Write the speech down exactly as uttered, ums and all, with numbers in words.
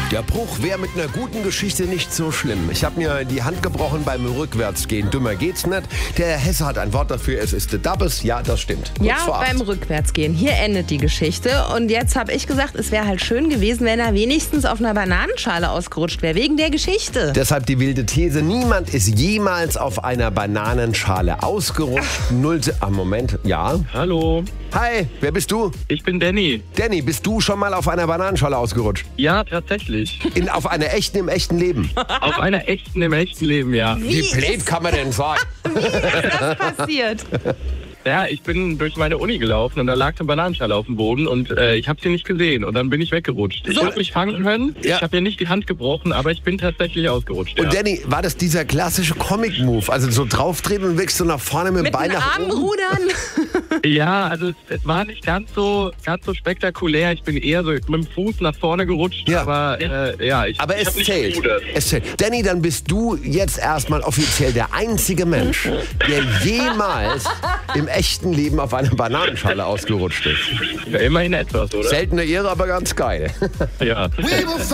Der Bruch wäre mit einer guten Geschichte nicht so schlimm. Ich habe mir die Hand gebrochen beim Rückwärtsgehen. Dümmer geht's nicht. Der Hesse hat ein Wort dafür. Es ist der Dabbes. Ja, das stimmt. Ja, beim Rückwärtsgehen. Hier endet die Geschichte. Und jetzt habe ich gesagt, es wäre halt schön gewesen, wenn er wenigstens auf einer Bananenschale ausgerutscht wäre. Wegen der Geschichte. Deshalb die wilde These. Niemand ist jemals auf einer Bananenschale ausgerutscht. Null. Ah, Moment. Ja. Hallo, Hi, wer bist du? ich bin Danny. Danny, bist du schon mal auf einer Bananenschale ausgerutscht? Ja, tatsächlich. In, auf einer echten, im echten Leben? Auf einer echten, im echten Leben, ja. Wie blöd kann man denn sein? Wie ist das passiert? Ja, ich bin durch meine Uni gelaufen und da lag eine Bananenschale auf dem Boden und äh, ich habe sie nicht gesehen und dann bin ich weggerutscht. Ich So. wollte mich fangen können, Ja. ich habe mir nicht die Hand gebrochen, aber ich bin tatsächlich ausgerutscht. Und Ja, Danny, war das dieser klassische Comic-Move? Also so drauftreten und wächst so nach vorne mit dem Mit Bein den nach Armen oben? rudern? ja also es, es war nicht ganz so ganz so spektakulär. Ich bin eher so mit dem Fuß nach vorne gerutscht, Ja. aber äh, ja, ich, Aber ich es hab nicht zählt. gerudert. Es zählt. Danny, dann bist du jetzt erstmal offiziell der einzige Mensch, der jemals im echten Leben auf einer Bananenschale ausgerutscht ist. Ja, immerhin etwas, oder? Seltene Ehre, aber ganz geil. Ja.